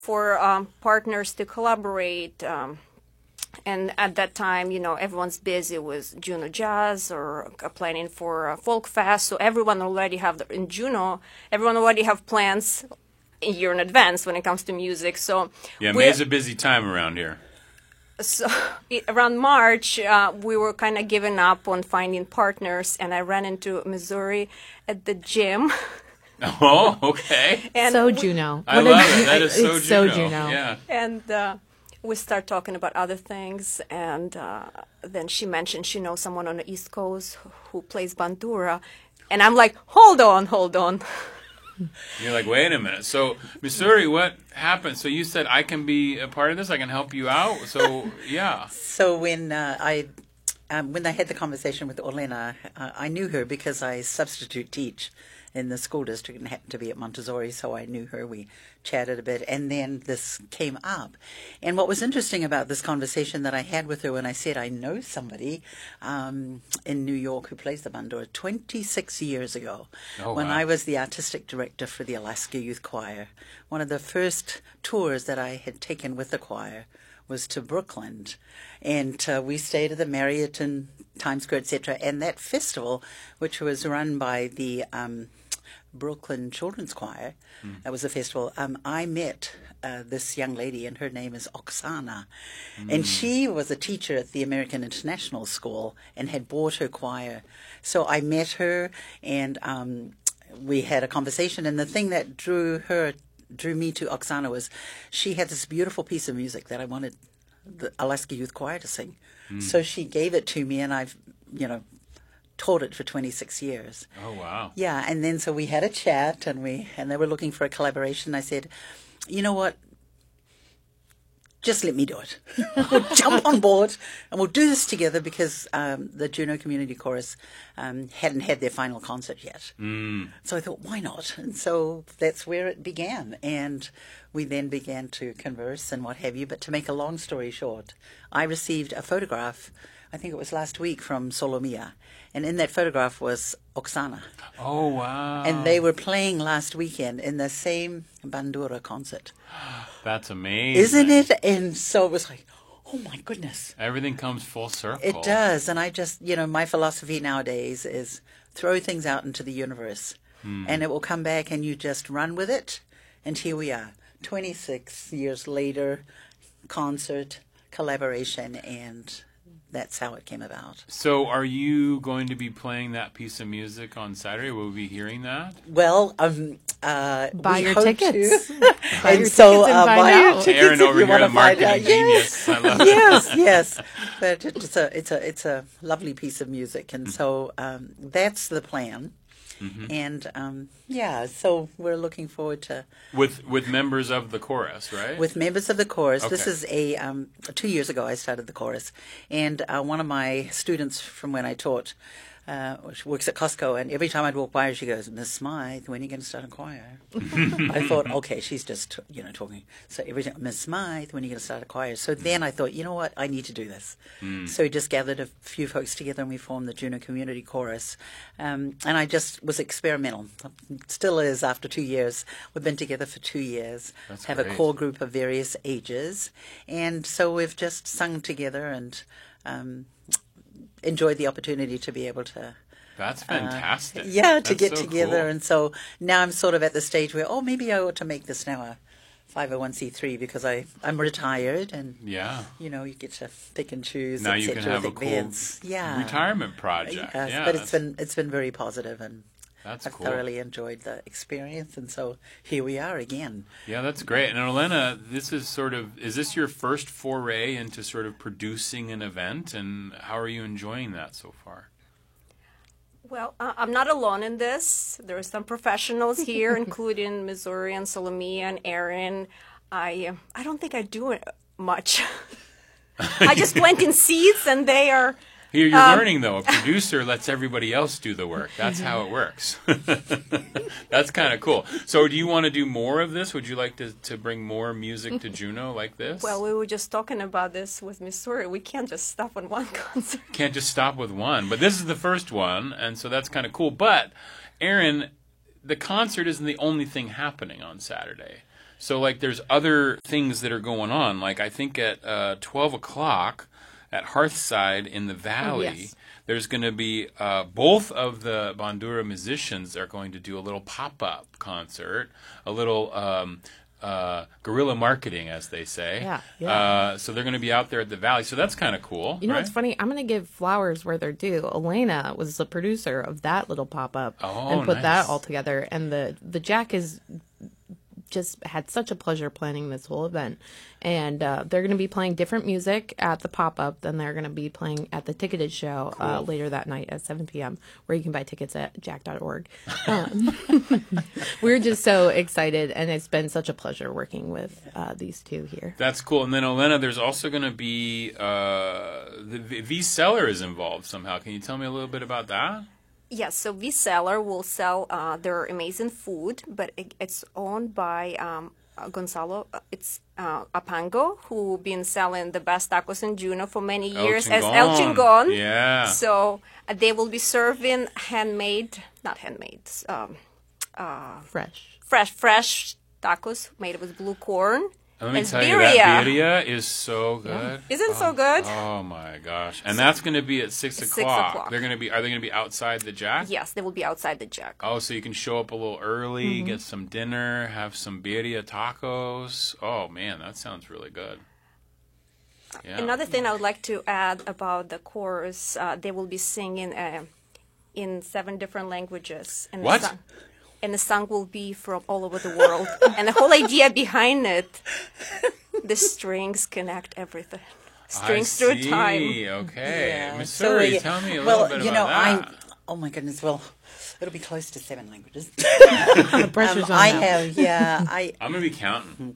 for partners to collaborate. And at that time, everyone's busy with Juno Jazz or planning for Folk Fest. So everyone already in Juno, everyone already have plans a year in advance when it comes to music. So yeah, May's a busy time around here. So around March, we were kind of giving up on finding partners, and I ran into Missouri at the gym. Oh, okay. And so Juno. I love it. That is so Juno. So Juno. Yeah. And we start talking about other things, and then she mentioned she knows someone on the East Coast who plays bandura, and I'm like, hold on. You're like, wait a minute. So, Missouri, what happened? So you said I can be a part of this. I can help you out. So, yeah. So when I had the conversation with Olena, I knew her because I substitute teach in the school district and happened to be at Montessori, so I knew her. We chatted a bit, and then this came up. And what was interesting about this conversation that I had with her when I said I know somebody in New York who plays the bandura 26 years ago, when I was the artistic director for the Alaska Youth Choir. One of the first tours that I had taken with the choir was to Brooklyn, and we stayed at the Marriott in Times Square, etc. And that festival, which was run by the Brooklyn Children's Choir, that was a festival. I met this young lady, and her name is Oksana, and she was a teacher at the American International School and had bought her choir. So I met her, and we had a conversation. And the thing that drew me to Oksana was she had this beautiful piece of music that I wanted the Alaska Youth Choir to sing. So she gave it to me, and I've, taught it for 26 years. Oh, wow. Yeah, and then so we had a chat, and they were looking for a collaboration. I said, you know what? Just let me do it. We'll jump on board, and we'll do this together because the Juneau Community Chorus hadn't had their final concert yet. So I thought, why not? And so that's where it began. And we then began to converse and what have you. But to make a long story short, I received a photograph, I think it was last week, from Solomia. And in that photograph was Oksana. Oh, wow. And they were playing last weekend in the same bandura concert. That's amazing. Isn't it? And so it was like, oh my goodness. Everything comes full circle. It does. And I just, my philosophy nowadays is throw things out into the universe and it will come back, and you just run with it. And here we are, 26 years later, concert, collaboration, and that's how it came about. So are you going to be playing that piece of music on Saturday? Will we be hearing that? Well, buy your hope tickets. to. Buy your and so tickets and find buy your out. tickets Aaron if over you here, want the to find marketing out. genius. I love it. Yes. But it's a lovely piece of music, and so that's the plan. And so we're looking forward to with members of the chorus, right? with members of the chorus. Okay. This is 2 years ago I started the chorus, and one of my students from when I taught, she works at Costco, and every time I'd walk by her, she goes, "Miss Smythe, when are you going to start a choir?" I thought, okay, she's just talking. So every time, "Miss Smythe, when are you going to start a choir?" So then I thought, you know what, I need to do this. So we just gathered a few folks together, and we formed the Juneau Community Chorus. And I just was experimental. Still is after 2 years. We've been together for 2 years. That's have great. a core group of various ages, and so we've just sung together and enjoyed the opportunity to be able to That's fantastic. to That's get so together. cool. And so now I'm sort of at the stage where, maybe I ought to make this now a 501c3 because I'm retired, and Yeah. you get to pick and choose. Now you et can cetera, have a with cool events. retirement project. Yes, Yeah, but that's- it's been very positive, and That's I've cool. thoroughly enjoyed the experience, and so here we are again. Yeah, that's great. And Olena, is this your first foray into sort of producing an event, and how are you enjoying that so far? Well, I'm not alone in this. There are some professionals here, including Missouri and Solomia and Aaron. I don't think I do much. I just planting seeds, and they are. Here you're learning, though. A producer lets everybody else do the work. That's how it works. That's kind of cool. So do you want to do more of this? Would you like to bring more music to Juneau like this? Well, we were just talking about this with Missouri. We can't just stop on one concert. Can't just stop with one. But this is the first one, and so that's kind of cool. But, Aaron, the concert isn't the only thing happening on Saturday. So, like, there's other things that are going on. Like, I think at 12 o'clock at Hearthside in the Valley, yes. there's going to be both of the Bandura musicians are going to do a little pop-up concert, a little guerrilla marketing, as they say. Yeah. So they're going to be out there at the Valley. So that's kind of cool. You know right? what's funny? I'm going to give flowers where they're due. Elena was the producer of that little pop-up and put that nice. all together. And the Jack is just had such a pleasure planning this whole event. And they're going to be playing different music at the pop-up than they're going to be playing at the ticketed show later that night at 7 p.m., where you can buy tickets at jack.org. We're just so excited, and it's been such a pleasure working with these two here. That's cool. And then, Elena, there's also going to be the V Cellar is involved somehow. Can you tell me a little bit about that? Yes, so V Cellar will sell their amazing food, but it's owned by Gonzalo. It's Apango, who been selling the best tacos in Juneau for many years as El Chingon. Yeah. So they will be serving fresh tacos made with blue corn. Let me As tell you, birria. that birria is so good. Isn't it so good? Oh my gosh! And that's going to be at 6 6 o'clock. o'clock. Are they going to be outside the Jack? Yes, they will be outside the Jack. Oh, so you can show up a little early, get some dinner, have some birria tacos. Oh man, that sounds really good. Yeah. Another thing I would like to add about the chorus, they will be singing in 7 different languages. And What? And the song will be from all over the world. And the whole idea behind it, the strings connect everything. Strings I through see. time. Okay, Yeah. Missouri, So, tell me a little bit about that. oh my goodness, well, it'll be close to 7 languages. The pressure's on I now. have, yeah, I, I'm going to be counting.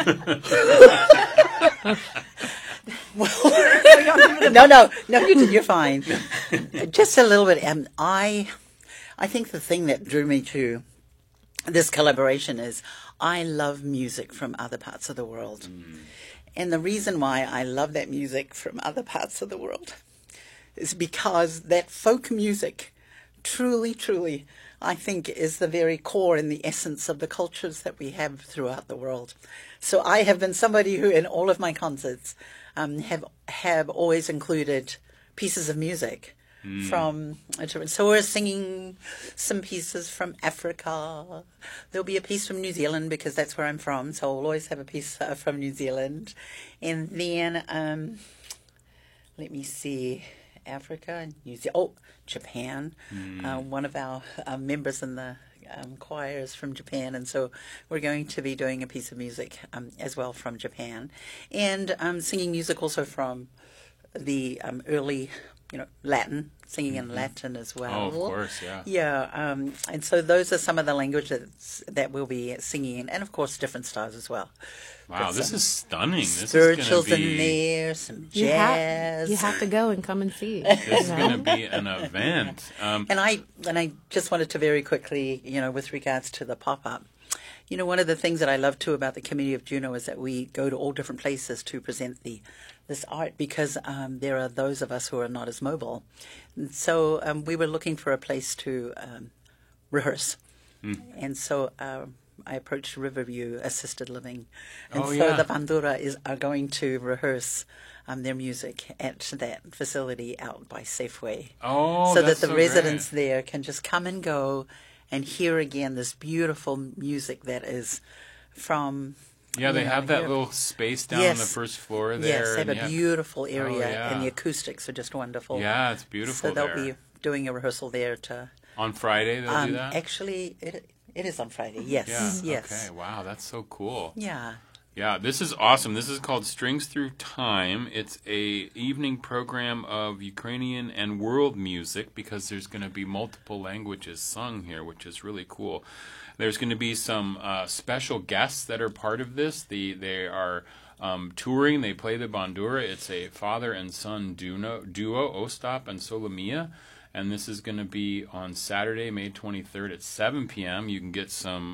no, you're fine. Just a little bit. I think the thing that drew me to this collaboration is I love music from other parts of the world. And the reason why I love that music from other parts of the world is because that folk music truly, truly, I think, is the very core and the essence of the cultures that we have throughout the world. So I have been somebody who, in all of my concerts, have always included pieces of music from. So we're singing some pieces from Africa. There'll be a piece from New Zealand because that's where I'm from. So I'll always have a piece from New Zealand, and then let me see. Africa, New Zealand, Japan. One of our members in the choir is from Japan, and so we're going to be doing a piece of music as well from Japan, and singing music also from the early, Latin, singing in Latin as well. Oh, of course, yeah. Yeah, and so those are some of the languages that we'll be singing in, and of course different styles as well. Wow, But this some is stunning. This spirituals is going to in be there, some You jazz. have to go and come and see. this is going to be an event. And I just wanted to very quickly, with regards to the pop-up, one of the things that I love too about the community of Juneau is that we go to all different places to present this art because there are those of us who are not as mobile. And so we were looking for a place to rehearse. And so I approached Riverview Assisted Living. And the Bandura are going to rehearse their music at that facility out by Safeway. Oh, so that's that the so residents great. there can just come and go and hear again this beautiful music that is from... Yeah, they have that here. little space down on the first floor there. Yes, they have and a beautiful area, yeah. and the acoustics are just wonderful. Yeah, it's beautiful So they'll there. be doing a rehearsal there to... On Friday they'll do that? Actually, it is on Friday. Yes, Yeah, yes. okay. Wow, that's so cool. Yeah. Yeah, this is awesome. This is called Strings Through Time. It's a evening program of Ukrainian and world music because there's going to be multiple languages sung here, which is really cool. There's going to be some special guests that are part of this. They are touring. They play the bandura. It's a father and son duo, Ostap and Solomia. And this is going to be on Saturday, May 23rd at 7 p.m. You can get some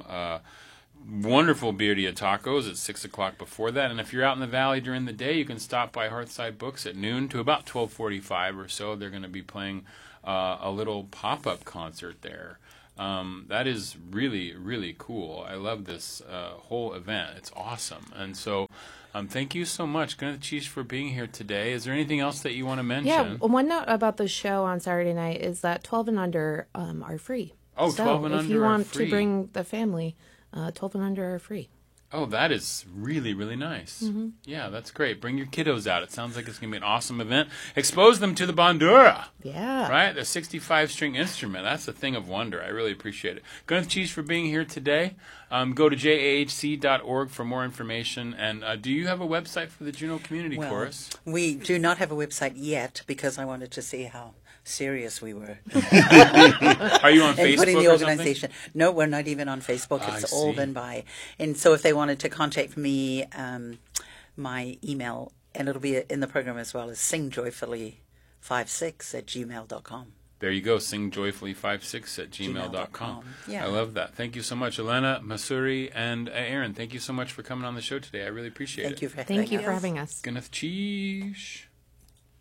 wonderful birria tacos at 6 o'clock before that. And if you're out in the valley during the day, you can stop by Hearthside Books at noon to about 12:45 or so. They're going to be playing a little pop-up concert there. That is really, really cool. I love this whole event. It's awesome. And so thank you so much, Gwyneth Chish, for being here today. Is there anything else that you want to mention? Yeah, one note about the show on Saturday night is that 12 and under are free. Oh, so 12 and if under you are want free. to bring the family, 12 and under are free. Oh, that is really, really nice. Mm-hmm. Yeah, that's great. Bring your kiddos out. It sounds like it's going to be an awesome event. Expose them to the bandura. Yeah. Right? The 65-string instrument. That's a thing of wonder. I really appreciate it. Gwyneth Chish for being here today. Go to jahc.org for more information. And do you have a website for the Juneau Community Chorus? We do not have a website yet because I wanted to see how serious we were. Are you on and Facebook putting the or organization. No, we're not even on Facebook. It's all been by. And so if they wanted to contact me, my email, and it'll be in the program as well, is singjoyfully56@gmail.com. There you go, singjoyfully56@gmail.com. Yeah. I love that. Thank you so much, Elena, Masuri, and Aaron. Thank you so much for coming on the show today. I really appreciate it. Thank you for Thank you for us. having us. Gwyneth Chish.